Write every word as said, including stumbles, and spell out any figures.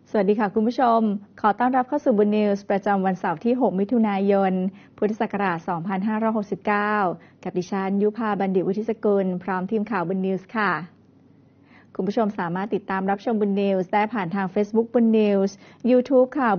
สวัสดีค่ะคุณผู้ชมขอต้อนรับเข้าสู่บุญนิวส์ประจำวันเสาร์ที่หกมิถุนายนพุทธศักราชสองพันห้าร้อยหกสิบเก้ากับดิฉันยุพาบัณฑิตวุฒิสกุลพร้อมทีมข่าวบุญนิวส์ค่ะคุณผู้ชมสามารถติดตามรับชมบุญนิวส์ได้ผ่านทาง Facebook บุญนิวส์ YouTube ข่าว